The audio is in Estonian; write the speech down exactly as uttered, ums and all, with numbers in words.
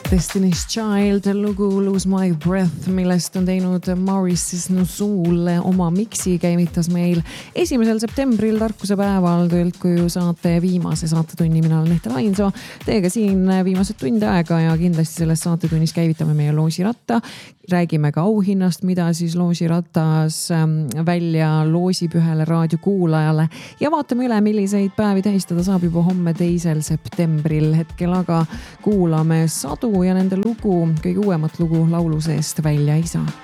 Destiny's Child lugu Lose My Breath, millest on teinud Maurice Nusul oma miksi, käivitas meil esimesel septembril tarkuse päeval Tõltkuju saate viimase saatetunni. Mina olen Nehtel Ainsoo, teega siin viimased tunde aega ja kindlasti selles saatetunnis käivitame meie loosiratta. Räägime ka auhinnast, mida siis loosiratas välja loosib ühele raadiokuulajale ja vaatame üle, milliseid päevi tähistada saab juba homme teisel septembril. Hetkel aga kuulame Sadu ja nende lugu, kõige uuemat lugu laulu seest välja ei saa.